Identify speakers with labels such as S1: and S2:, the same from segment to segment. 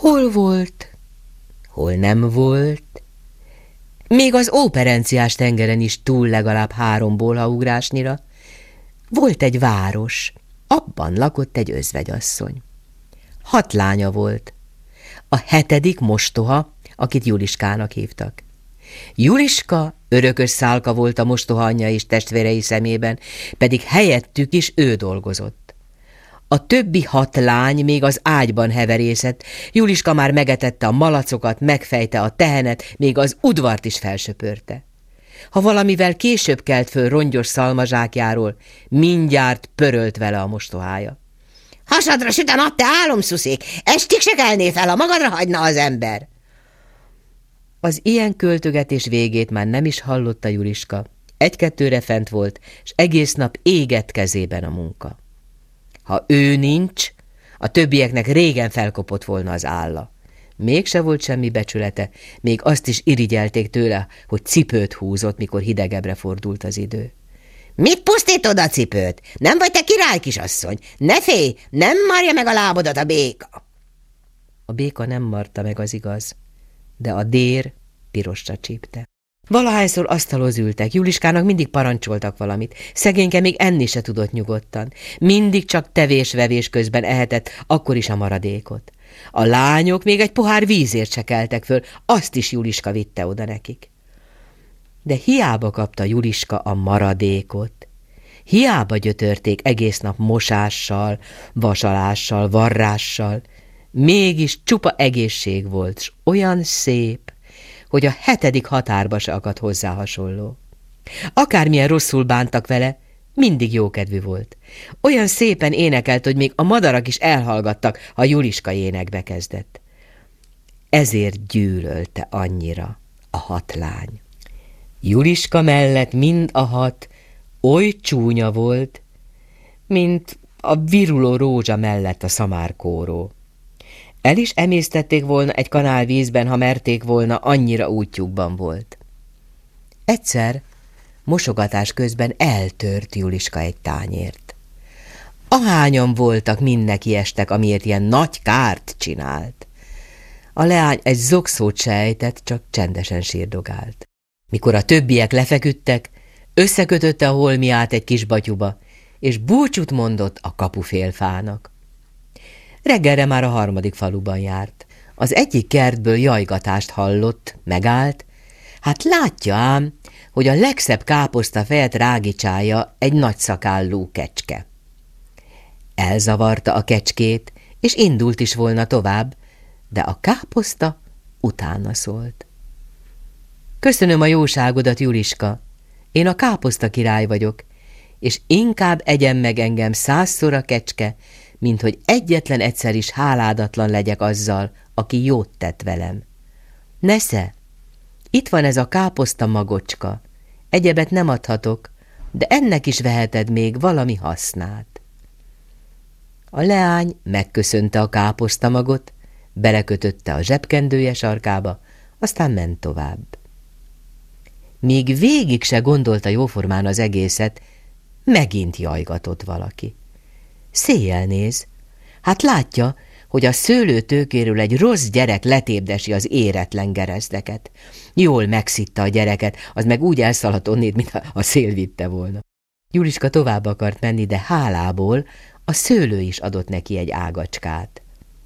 S1: Hol volt, hol nem volt. Még az óperenciás tengeren is túl legalább 3 bolhaugrásnyira. Volt egy város, abban lakott egy özvegyasszony. 6 lánya volt. A 7. mostoha, akit Juliskának hívtak. Juliska örökös szálka volt a mostoha anyja és testvérei szemében, pedig helyettük is ő dolgozott. A többi 6 lány még az ágyban heverészett, Juliska már megetette a malacokat, megfejte a tehenet, még az udvart is felsöpörte. Ha valamivel később kelt föl rongyos szalmazsákjáról, mindjárt pörölt vele a mostohája. Hasadra süt a nap, te álomszuszék! Estig se kelnél fel, ha magadra hagyna az ember! Az ilyen költögetés végét már nem is hallotta Juliska. 1-2-re fent volt, és egész nap égett kezében a munka. Ha ő nincs, a többieknek régen felkopott volna az álla. Mégse volt semmi becsülete, még azt is irigyelték tőle, hogy cipőt húzott, mikor hidegebbre fordult az idő. Mit pusztítod a cipőt? Nem vagy te király, kisasszony? Ne félj, nem marja meg a lábodat a béka! A béka nem marta meg, az igaz, de a dér pirosra csípte. Valahányszor asztalhoz ültek, Juliskának mindig parancsoltak valamit, szegényke még enni se tudott nyugodtan. Mindig csak tevés-vevés közben ehetett, akkor is a maradékot. A lányok még egy pohár vízért se keltek föl, azt is Juliska vitte oda nekik. De hiába kapta Juliska a maradékot, hiába gyötörték egész nap mosással, vasalással, varrással, mégis csupa egészség volt, s olyan szép, hogy a 7. határba se akadt hozzá hasonló. Akármilyen rosszul bántak vele, mindig jókedvű volt. Olyan szépen énekelt, hogy még a madarak is elhallgattak, ha Juliska énekbe kezdett. Ezért gyűlölte annyira a 6 lány. Juliska mellett mind a 6 oly csúnya volt, mint a viruló rózsa mellett a szamárkóró. El is emésztették volna egy kanál vízben, ha merték volna, annyira útjukban volt. Egyszer mosogatás közben eltört Juliska egy tányért. Ahányan voltak, mind nekiestek, amiért ilyen nagy kárt csinált. A leány egy zokszót se ejtett, csak csendesen sírdogált. Mikor a többiek lefeküdtek, összekötötte a holmiát egy kis batyuba, és búcsút mondott a kapufélfának. Reggelre már a 3. faluban járt. Az egyik kertből jajgatást hallott, megállt. Hát látja ám, hogy a legszebb káposztafejet rágicsája egy nagyszakállú kecske. Elzavarta a kecskét, és indult is volna tovább, de a káposzta utána szólt. Köszönöm a jóságodat, Juliska, én a káposzta király vagyok, és inkább egyen meg engem 100-szor a kecske, mint hogy egyetlen egyszer is háládatlan legyek azzal, aki jót tett velem. Nesze, itt van ez a káposzta magocska, egyebet nem adhatok, de ennek is veheted még valami hasznát. A leány megköszönte a káposztamagot, belekötötte a zsebkendője sarkába, aztán ment tovább. Míg végig se gondolta jóformán az egészet, megint jajgatott valaki. Széjjel néz, hát látja, hogy a szőlőtőkéről egy rossz gyerek letépdesi az éretlen gerezdeket. Jól megszitta a gyereket, az meg úgy elszaladt onnét, mintha a szél vitte volna. Juliska tovább akart menni, de hálából a szőlő is adott neki egy ágacskát.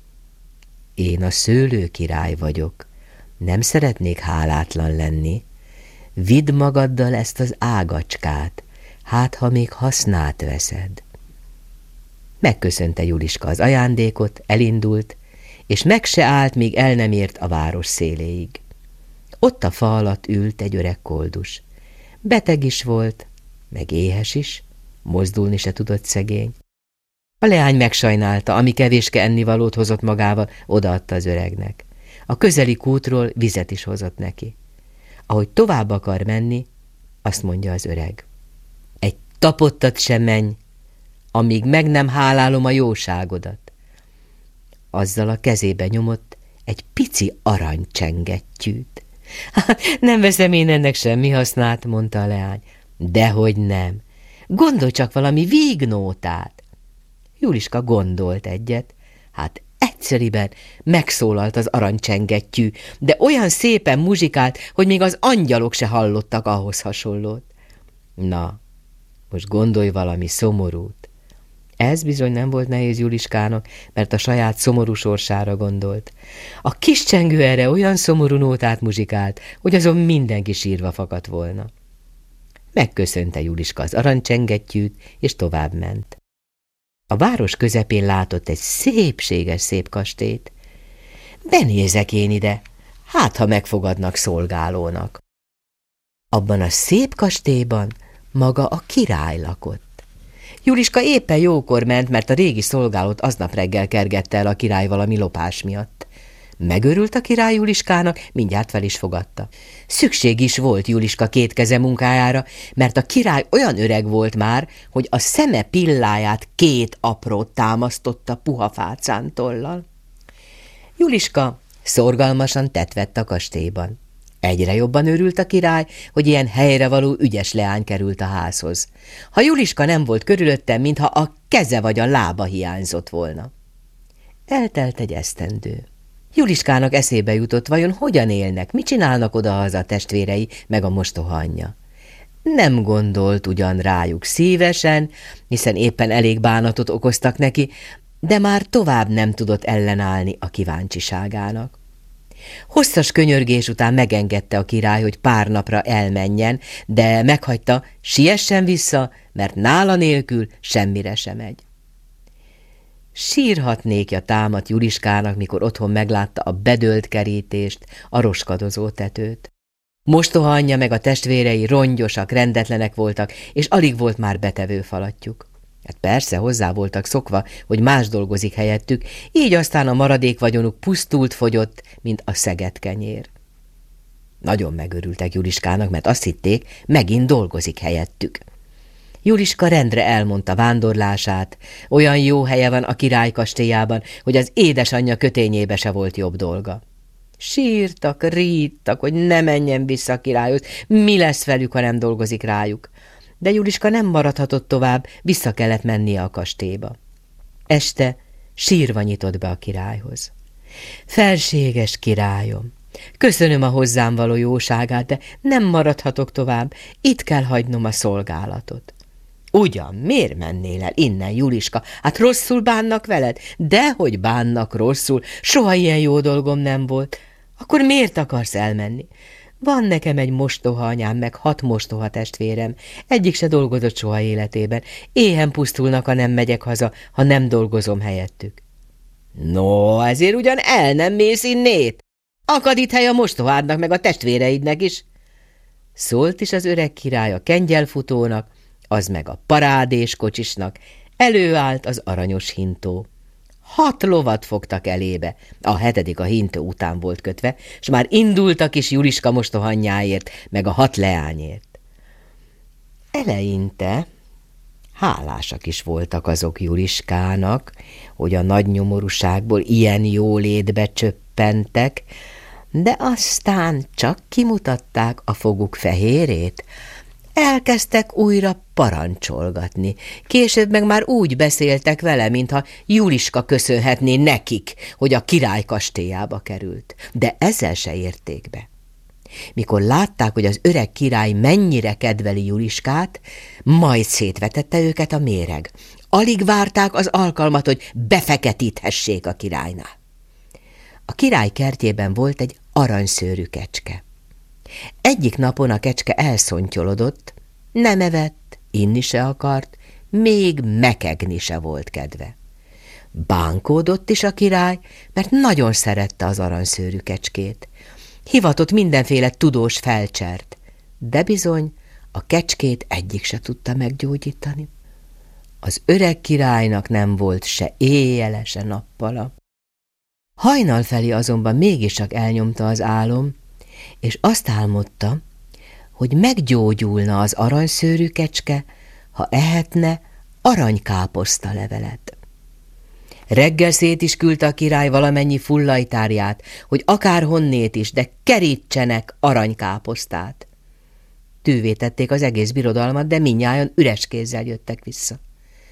S1: Én a szőlőkirály vagyok, nem szeretnék hálátlan lenni. Vidd magaddal ezt az ágacskát, hát ha még hasznát veszed. Megköszönte Juliska az ajándékot, elindult, és meg se állt, míg el nem ért a város széléig. Ott a fa alatt ült egy öreg koldus. Beteg is volt, meg éhes is, mozdulni se tudott szegény. A leány megsajnálta, ami kevéske ennivalót hozott magával, odaadta az öregnek. A közeli kútról vizet is hozott neki. Ahogy tovább akar menni, azt mondja az öreg. Egy tapottat sem menj, amíg meg nem hálálom a jóságodat. Azzal a kezébe nyomott egy pici aranycsengettyűt. Nem veszem én ennek semmi hasznát, mondta a leány. Dehogy nem. Gondolj csak valami vígnótát. Juliska gondolt egyet, hát egyszeriben megszólalt az aranycsengettyű, de olyan szépen muzsikált, hogy még az angyalok se hallottak ahhoz hasonlót. Na, most gondolj valami szomorút. Ez bizony nem volt nehéz Juliskának, mert a saját szomorú sorsára gondolt. A kis csengő erre olyan szomorú nótát muzsikált, hogy azon mindenki sírva fakadt volna. Megköszönte Juliska az aranycsengettyűt, és továbbment. A város közepén látott egy szép kastélyt. Benézek én ide, hát ha megfogadnak szolgálónak. Abban a szép kastélyban maga a király lakott. Juliska éppen jókor ment, mert a régi szolgálót aznap reggel kergette el a király valami lopás miatt. Megörült a király Juliskának, mindjárt fel is fogadta. Szükség is volt Juliska kétkeze munkájára, mert a király olyan öreg volt már, hogy a szeme pilláját 2 aprót támasztotta puha fácántollal. Juliska szorgalmasan tett vett a kastélyban. Egyre jobban örült a király, hogy ilyen helyrevaló ügyes leány került a házhoz. Ha Juliska nem volt körülötte, mintha a keze vagy a lába hiányzott volna. Eltelt egy esztendő. Juliskának eszébe jutott, vajon hogyan élnek, mit csinálnak odahaza a testvérei, meg a mostoha anyja. Nem gondolt ugyan rájuk szívesen, hiszen éppen elég bánatot okoztak neki, de már tovább nem tudott ellenállni a kíváncsiságának. Hosszas könyörgés után megengedte a király, hogy pár napra elmenjen, de meghagyta, siessen vissza, mert nála nélkül semmire sem megy. Sírhatnékja támadt Juliskának, mikor otthon meglátta a bedölt kerítést, a roskadozó tetőt. Mostoha anyja meg a testvérei rongyosak, rendetlenek voltak, és alig volt már betevő falatjuk. Hát persze hozzá voltak szokva, hogy más dolgozik helyettük, így aztán a maradék vagyonuk pusztult, fogyott, mint a szegetkenyér. Nagyon megörültek Juliskának, mert azt hitték, megint dolgozik helyettük. Juliska rendre elmondta vándorlását, olyan jó helye van a király kastélyában, hogy az édesanyja kötényébe se volt jobb dolga. Sírtak, ríttak, hogy ne menjen vissza a királyhoz, mi lesz velük, ha nem dolgozik rájuk. De Juliska nem maradhatott tovább, vissza kellett mennie a kastélyba. Este sírva nyitott be a királyhoz. Felséges királyom, köszönöm a hozzám való jóságát, de nem maradhatok tovább, itt kell hagynom a szolgálatot. Ugyan, miért mennél el innen, Juliska? Hát rosszul bánnak veled? Dehogy bánnak rosszul, soha ilyen jó dolgom nem volt. Akkor miért akarsz elmenni? Van nekem egy mostoha anyám, meg 6 mostoha testvérem. Egyik se dolgozott soha életében. Éhen pusztulnak, ha nem megyek haza, ha nem dolgozom helyettük. No, ezért ugyan el nem mész innét. Akad itt hely a mostohádnak, meg a testvéreidnek is. Szólt is az öreg király a kengyelfutónak, az meg a parádés kocsisnak. Előállt az aranyos hintó. 6 lovat fogtak elébe, a 7. a hintó után volt kötve, s már indultak is Juliska mostohanyjáért, meg a 6 leányért. Eleinte hálásak is voltak azok Juliskának, hogy a nagy nyomorúságból ilyen jólétbe csöppentek, de aztán csak kimutatták a foguk fehérét, elkezdtek újra parancsolgatni. Később meg már úgy beszéltek vele, mintha Juliska köszönhetné nekik, hogy a király kastélyába került. De ezzel se érték be. Mikor látták, hogy az öreg király mennyire kedveli Juliskát, majd szétvetette őket a méreg. Alig várták az alkalmat, hogy befeketíthessék a királynál. A király kertjében volt egy aranyszőrű kecske. Egyik napon a kecske elszontyolodott, nem evett, inni se akart, még mekegni se volt kedve. Bánkódott is a király, mert nagyon szerette az aranyszőrű kecskét. Hivatott mindenféle tudós felcsert, de bizony a kecskét egyik se tudta meggyógyítani. Az öreg királynak nem volt se éjjele, se nappala. Hajnal felé azonban mégiscsak elnyomta az álom, és azt álmodta, hogy meggyógyulna az aranyszőrű kecske, ha ehetne aranykáposzta levelet. Reggel szét is küldte a király valamennyi fullajtárját, hogy akárhonnét is, de kerítsenek aranykáposztát. Tűvé tették az egész birodalmat, de mindnyájan üres kézzel jöttek vissza.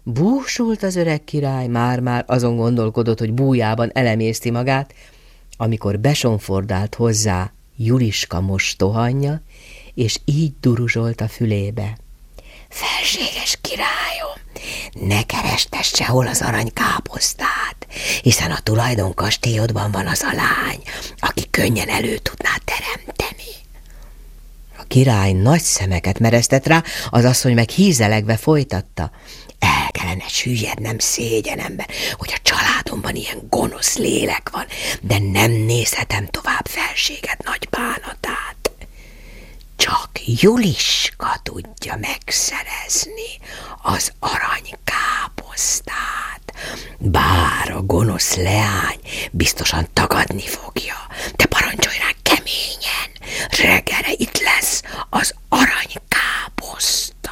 S1: Búsult az öreg király, már-már azon gondolkodott, hogy bújában elemészti magát, amikor besonfordált hozzá Juliska mostohanja, és így duruzsolt a fülébe. Felséges királyom, ne kerestess sehol az aranykáposztát, hiszen a tulajdonkastélyodban van az a lány, aki könnyen elő tudná teremteni. A király nagy szemeket meresztett rá, az asszony meg hízelegve folytatta. El kellene süllyednem szégyenemben, hogy a családomban ilyen gonosz lélek van, de nem nézhetem tovább felséget nagy bánatát. Csak Juliska tudja megszerezni az aranykáposztát, bár a gonosz leány biztosan tagadni fogja, de parancsolj rá keményen, reggelre itt lesz az aranykáposzta.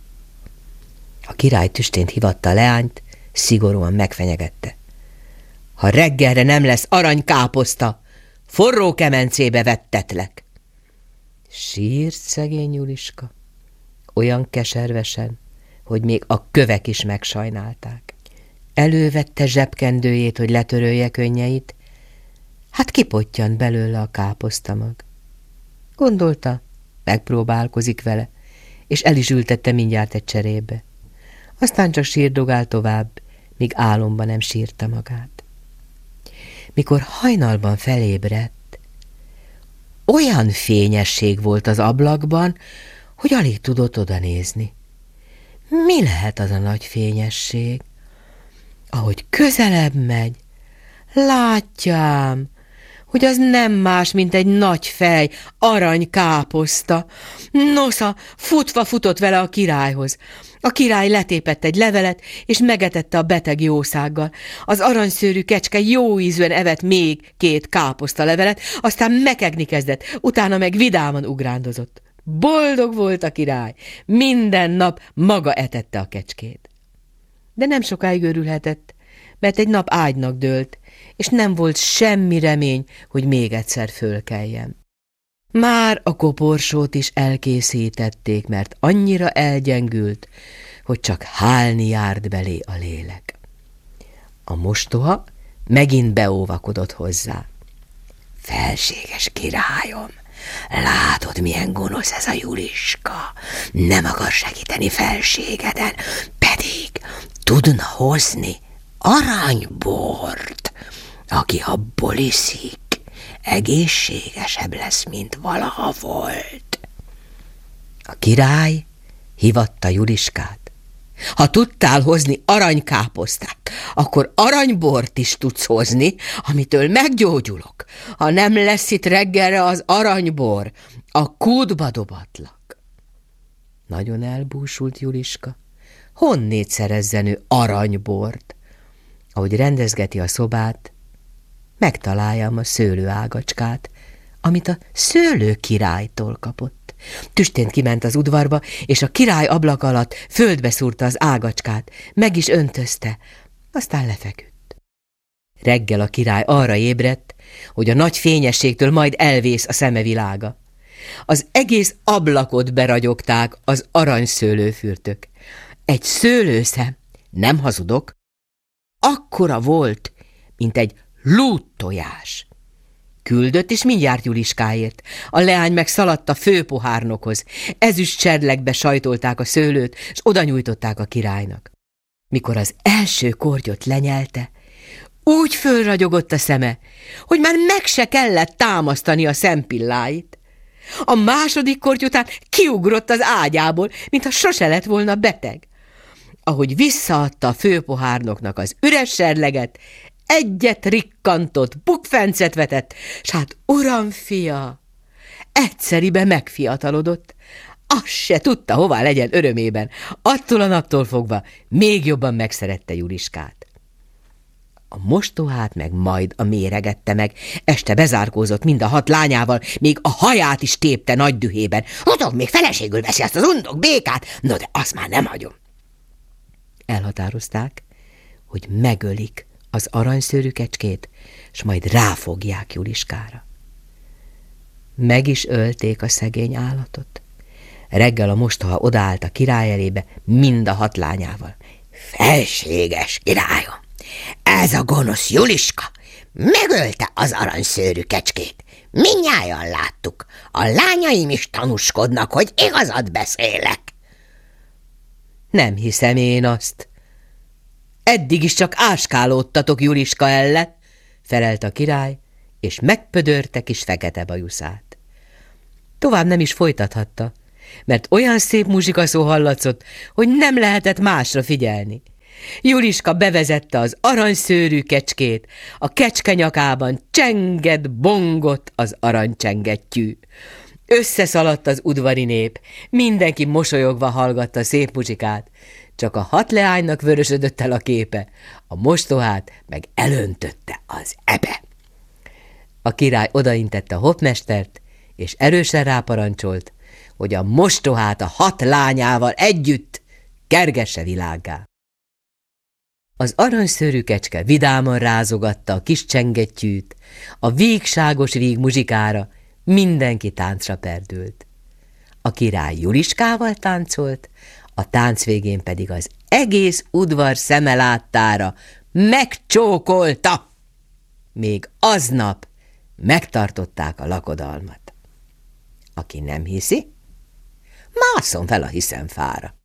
S1: A király tüstént hivatta a leányt, szigorúan megfenyegette. Ha reggelre nem lesz aranykáposzta, forró kemencébe vettetlek. Sírt szegény Juliska, olyan keservesen, hogy még a kövek is megsajnálták. Elővette zsebkendőjét, hogy letörölje könnyeit, hát kipottyant belőle a káposztamag. Gondolta, megpróbálkozik vele, és el is ültette mindjárt egy cserébe. Aztán csak sírdogál tovább, míg álomban nem sírta magát. Mikor hajnalban felébredt, olyan fényesség volt az ablakban, hogy alig tudott odanézni. Mi lehet az a nagy fényesség? Ahogy közelebb megy, látjám, hogy az nem más, mint egy nagy fej, aranykáposzta. Nosza, futva futott vele a királyhoz. A király letépett egy levelet, és megetette a beteg jószággal. Az aranyszőrű kecske jó ízűen evett még 2 káposztalevelet, aztán mekegni kezdett, utána meg vidáman ugrándozott. Boldog volt a király, minden nap maga etette a kecskét. De nem sokáig örülhetett, mert egy nap ágynak dőlt, és nem volt semmi remény, hogy még egyszer fölkeljen. Már a koporsót is elkészítették, mert annyira elgyengült, hogy csak hálni járt belé a lélek. A mostoha megint beóvakodott hozzá. Felséges királyom, látod, milyen gonosz ez a Juliska, nem akar segíteni felségeden, pedig tudna hozni aranybort, aki abból iszik, egészségesebb lesz, mint valaha volt. A király hívatta Juliskát. Ha tudtál hozni aranykáposztát, akkor aranybort is tudsz hozni, amitől meggyógyulok. Ha nem lesz itt reggelre az aranybor, a kútba dobatlak. Nagyon elbúsult Juliska. Honnét szerezzen ő aranybort? Ahogy rendezgeti a szobát, megtaláljam a szőlőágacskát, amit a szőlőkirálytól kapott. Tüstént kiment az udvarba, és a király ablak alatt földbe szúrta az ágacskát, meg is öntözte, aztán lefeküdt. Reggel a király arra ébredt, hogy a nagy fényességtől majd elvész a szeme világa. Az egész ablakot beragyogták az aranyszőlőfürtök. Egy szőlőszem, nem hazudok, akkora volt, mint egy lúttojás. Küldött, és mindjárt Juliskáért. A leány meg szaladt a főpohárnokhoz. Ezüst cserlegbe sajtolták a szőlőt, és oda nyújtották a királynak. Mikor az első kortyot lenyelte, úgy fölragyogott a szeme, hogy már meg se kellett támasztani a szempilláit. A második korty után kiugrott az ágyából, mintha sose lett volna beteg. Ahogy visszaadta a főpohárnoknak az üres serleget, egyet rikkantott, bukfencet vetett, s hát uram fia, egyszeriben megfiatalodott. Azt se tudta, hová legyen örömében. Attól a naptól fogva még jobban megszerette Juliskát. A mostohát meg majd a méregette meg, este bezárkózott mind a 6 lányával, még a haját is tépte nagy dühében. Utóbb még feleségül veszi azt az undok békát, no de azt már nem hagyom. Elhatározták, hogy megölik az aranyszőrű kecskét, s majd ráfogják Juliskára. Meg is ölték a szegény állatot. Reggel a mostoha odaállt a király elébe mind a 6 lányával.
S2: Felséges királyom, ez a gonosz Juliska megölte az aranyszőrű kecskét. Mindnyájan láttuk, a lányaim is tanúskodnak, hogy igazat beszélek.
S1: Nem hiszem én azt. Eddig is csak áskálódtatok Juliska ellen, felelt a király, és megpödörte kis fekete bajuszát. Tovább nem is folytathatta, mert olyan szép muzsikaszó hallatszott, hogy nem lehetett másra figyelni. Juliska bevezette az aranyszőrű kecskét, a kecske nyakában csengett, bongott az aranycsengettyű. Összeszaladt az udvari nép, mindenki mosolyogva hallgatta a szép muzsikát, csak a 6 leánynak vörösödött el a képe, a mostohát meg elöntötte az ebe. A király odaintette a hopmestert, és erősen ráparancsolt, hogy a mostohát a 6 lányával együtt kergesse világgá. Az aranyszőrű kecske vidáman rázogatta a kis csengettyűt, a vígságos víg muzsikára mindenki táncra perdült. A király Juliskával táncolt, a tánc végén pedig az egész udvar szeme láttára megcsókolta. Még aznap megtartották a lakodalmat. Aki nem hiszi, másszon fel a hiszemfára.